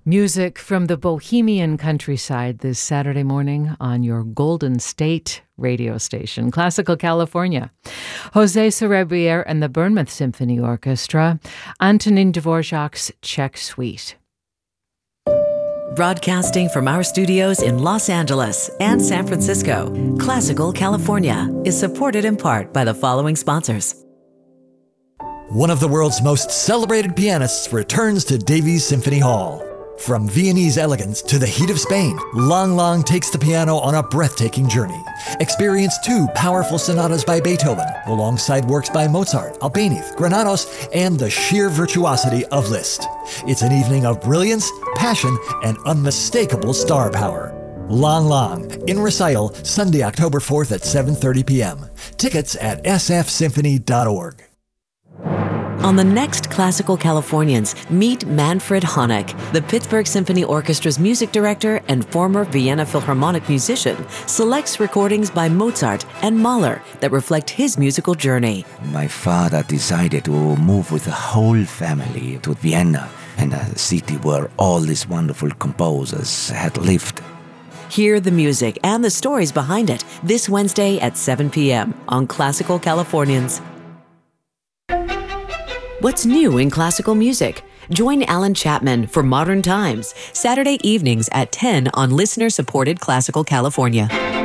Music from the Bohemian countryside this Saturday morning on your Golden State radio station, Classical California. Jose Cerebrier and the Bournemouth Symphony Orchestra, Antonin Dvorak's Czech Suite. Broadcasting from our studios in Los Angeles and San Francisco, Classical California is supported in part by the following sponsors. One of the world's most celebrated pianists returns to Davies Symphony Hall. From Viennese elegance to the heat of Spain, Lang Lang takes the piano on a breathtaking journey. Experience two powerful sonatas by Beethoven, alongside works by Mozart, Albéniz, Granados, and the sheer virtuosity of Liszt. It's an evening of brilliance, passion, and unmistakable star power. Lang Lang, in recital, Sunday, October 4th at 7:30 p.m. Tickets at sfsymphony.org. On the next Classical Californians, meet Manfred Honeck, the Pittsburgh Symphony Orchestra's music director and former Vienna Philharmonic musician, selects recordings by Mozart and Mahler that reflect his musical journey. My father decided to move with the whole family to Vienna, and a city where all these wonderful composers had lived. Hear the music and the stories behind it this Wednesday at 7 p.m. on Classical Californians. What's new in classical music? Join Alan Chapman for Modern Times, Saturday evenings at 10 on listener-supported Classical California.